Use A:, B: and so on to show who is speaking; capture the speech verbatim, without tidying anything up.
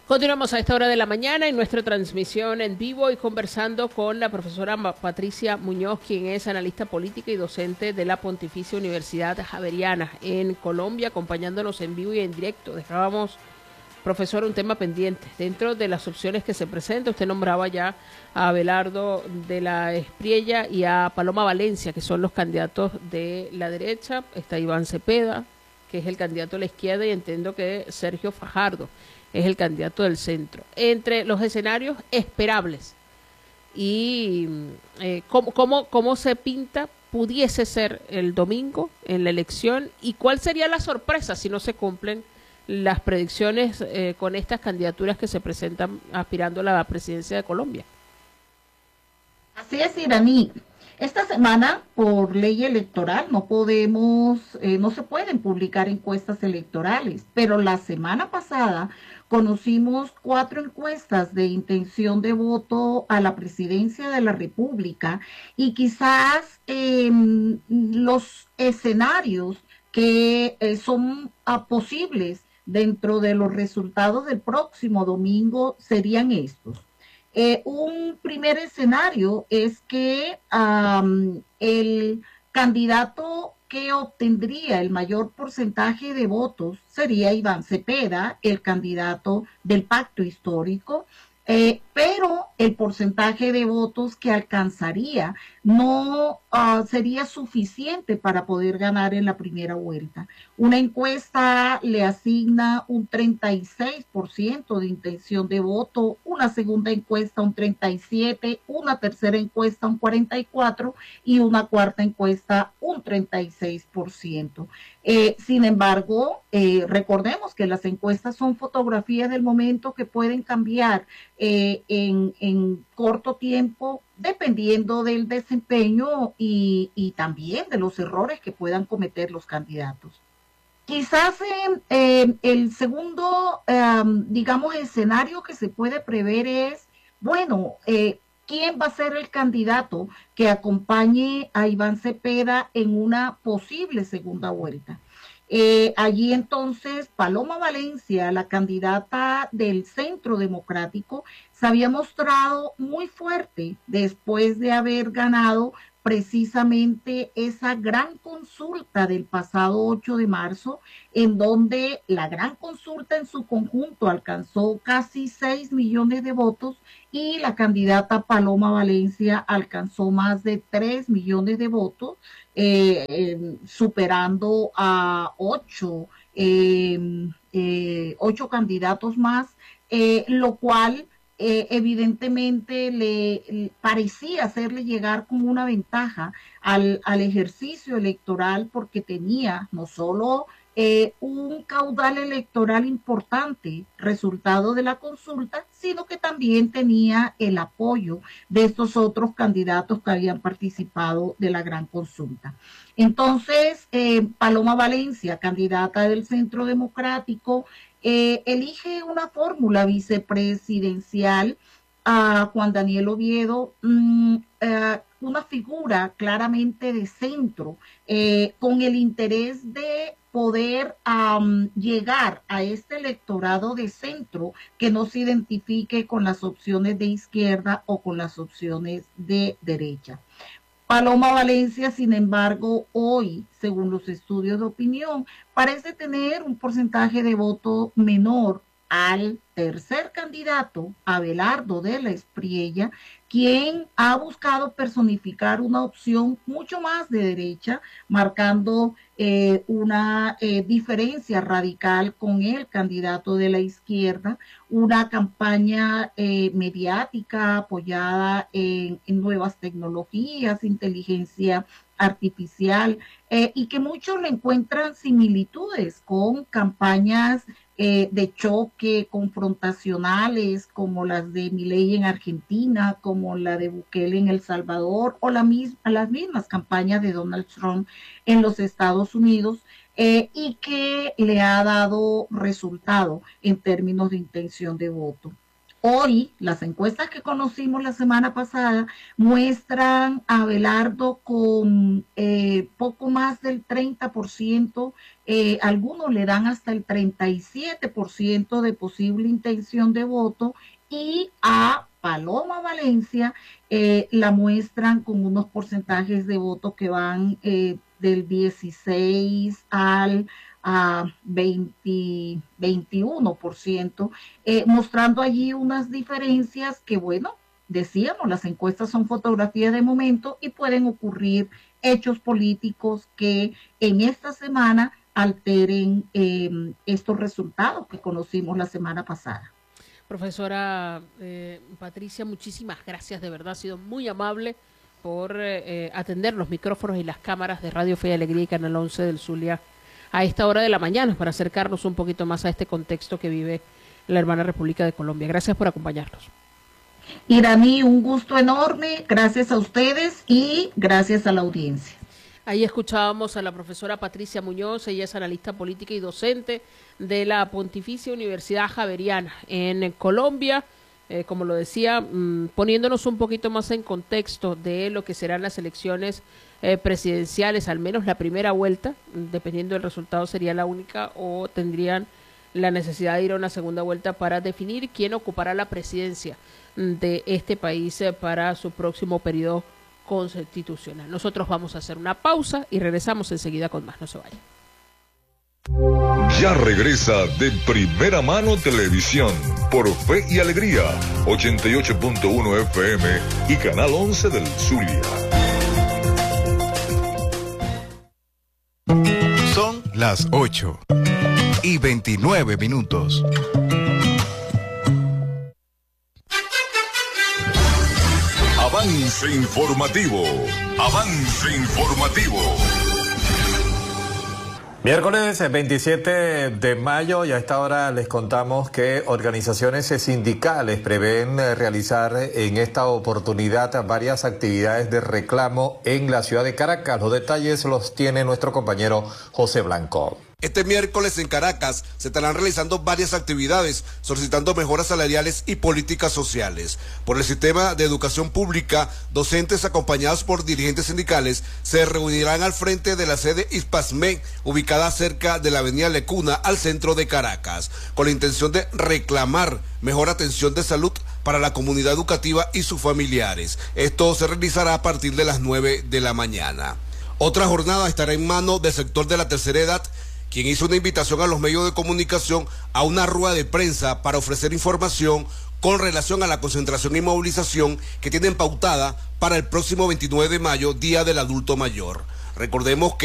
A: Continuamos a esta hora de la mañana en nuestra transmisión en vivo y conversando con la profesora Patricia Muñoz, quien es analista política y docente de la Pontificia Universidad Javeriana en Colombia, acompañándonos en vivo y en directo. Dejábamos, profesor, un tema pendiente. Dentro de las opciones que se presentan, usted nombraba ya a Abelardo de la Espriella y a Paloma Valencia, que son los candidatos de la derecha. Está Iván Cepeda, que es el candidato de la izquierda, y entiendo que Sergio Fajardo es el candidato del centro. Entre los escenarios esperables y eh, cómo, cómo, cómo se pinta pudiese ser el domingo en la elección, y cuál sería la sorpresa si no se cumplen las predicciones eh, con estas candidaturas que se presentan aspirando a la presidencia de Colombia.
B: Así es, Iraní. Esta semana, por ley electoral, no podemos, eh, no se pueden publicar encuestas electorales, pero la semana pasada conocimos cuatro encuestas de intención de voto a la presidencia de la República, y quizás eh, los escenarios que eh, son uh, posibles dentro de los resultados del próximo domingo serían estos. Eh, un primer escenario es que um, el candidato que obtendría el mayor porcentaje de votos sería Iván Cepeda, el candidato del Pacto Histórico, eh, pero el porcentaje de votos que alcanzaría no uh, sería suficiente para poder ganar en la primera vuelta. Una encuesta le asigna un treinta y seis por ciento de intención de voto, una segunda encuesta un treinta y siete por ciento, una tercera encuesta un cuarenta y cuatro por ciento y una cuarta encuesta un treinta y seis por ciento. Eh, sin embargo, eh, recordemos que las encuestas son fotografías del momento que pueden cambiar eh, en, en corto tiempo, dependiendo del desempeño y, y también de los errores que puedan cometer los candidatos. Quizás eh, eh, el segundo, eh, digamos, escenario que se puede prever es, bueno, eh, ¿quién va a ser el candidato que acompañe a Iván Cepeda en una posible segunda vuelta? Eh, allí entonces Paloma Valencia, la candidata del Centro Democrático, se había mostrado muy fuerte después de haber ganado precisamente esa gran consulta del pasado ocho de marzo, en donde la gran consulta en su conjunto alcanzó casi seis millones de votos y la candidata Paloma Valencia alcanzó más de tres millones de votos, eh, eh, superando a ocho, eh, eh, ocho candidatos más, eh, lo cual Eh, evidentemente le, le parecía hacerle llegar como una ventaja al, al ejercicio electoral, porque tenía no solo eh, un caudal electoral importante, resultado de la consulta, sino que también tenía el apoyo de estos otros candidatos que habían participado de la gran consulta. Entonces, eh, Paloma Valencia, candidata del Centro Democrático, Eh, elige una fórmula vicepresidencial a Juan Daniel Oviedo, mmm, eh, una figura claramente de centro, eh, con el interés de poder um, llegar a este electorado de centro que no se identifique con las opciones de izquierda o con las opciones de derecha. Paloma Valencia, sin embargo, hoy, según los estudios de opinión, parece tener un porcentaje de voto menor al tercer candidato, Abelardo de la Espriella, quien ha buscado personificar una opción mucho más de derecha, marcando eh, una eh, diferencia radical con el candidato de la izquierda, una campaña eh, mediática apoyada en, en nuevas tecnologías, inteligencia artificial, eh, y que muchos le encuentran similitudes con campañas eh, de choque, confrontacionales, como las de Milei en Argentina, como la de Bukele en El Salvador, o la misma, las mismas campañas de Donald Trump en los Estados Unidos, eh, y que le ha dado resultado en términos de intención de voto. Hoy, las encuestas que conocimos la semana pasada muestran a Abelardo con eh, poco más del treinta por ciento, eh, algunos le dan hasta el treinta y siete por ciento de posible intención de voto, y a Paloma Valencia eh, la muestran con unos porcentajes de voto que van eh, del dieciséis al a veinte, veintiuno por ciento, eh, mostrando allí unas diferencias que, bueno, decíamos, las encuestas son fotografías de momento y pueden ocurrir hechos políticos que en esta semana alteren eh, estos resultados que conocimos la semana pasada.
A: Profesora eh, Patricia, muchísimas gracias, de verdad, ha sido muy amable por eh, atender los micrófonos y las cámaras de Radio Fe y Alegría y Canal once del Zulia a esta hora de la mañana, para acercarnos un poquito más a este contexto que vive la hermana República de Colombia. Gracias por acompañarnos.
B: Irani, un gusto enorme, gracias a ustedes y gracias a la audiencia.
A: Ahí escuchábamos a la profesora Patricia Muñoz, ella es analista política y docente de la Pontificia Universidad Javeriana en Colombia, eh, como lo decía, mmm, poniéndonos un poquito más en contexto de lo que serán las elecciones eh, presidenciales, al menos la primera vuelta, dependiendo del resultado sería la única o tendrían la necesidad de ir a una segunda vuelta para definir quién ocupará la presidencia de este país eh, para su próximo periodo constitucional. Nosotros vamos a hacer una pausa y regresamos enseguida con más. No se vayan.
C: Ya regresa De Primera Mano Televisión por Fe y Alegría, ochenta y ocho punto uno F M y Canal once del Zulia.
D: Son las ocho y veintinueve minutos.
C: Avance informativo, avance informativo.
E: Miércoles veintisiete de mayo, y a esta hora les contamos que organizaciones sindicales prevén realizar en esta oportunidad varias actividades de reclamo en la ciudad de Caracas. Los detalles los tiene nuestro compañero José Blanco.
F: Este miércoles en Caracas se estarán realizando varias actividades solicitando mejoras salariales y políticas sociales. Por el sistema de educación pública, docentes acompañados por dirigentes sindicales se reunirán al frente de la sede ISPASME, ubicada cerca de la avenida Lecuna, al centro de Caracas, con la intención de reclamar mejor atención de salud para la comunidad educativa y sus familiares. Esto se realizará a partir de las nueve de la mañana. Otra jornada estará en manos del sector de la tercera edad, quien hizo una invitación a los medios de comunicación a una rueda de prensa para ofrecer información con relación a la concentración y movilización que tienen pautada para el próximo veintinueve de mayo, Día del Adulto Mayor. Recordemos que